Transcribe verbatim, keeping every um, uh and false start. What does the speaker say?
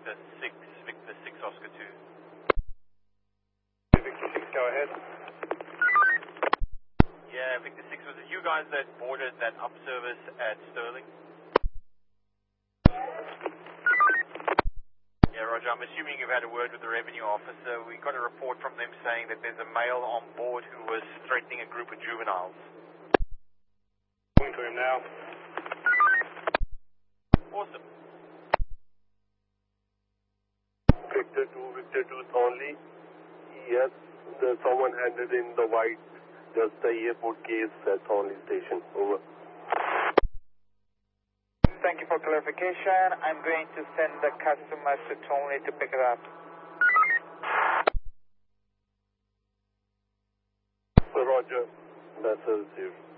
Victor six, Victor six, Oscar two. Victor six, go ahead. Yeah, Victor six, was it you guys that boarded that up service at Sterling? Yeah, Roger, I'm assuming you've had a word with the revenue officer. We got a report from them saying that there's a male on board who was threatening a group of juveniles. Going to him now. Awesome. Victor two, Victor two only. Yes, there's someone handed in the white, just the airport case at Thornley Station. Over. Thank you for clarification. I'm going to send the customer to Thornley to pick it up. Roger, that's received.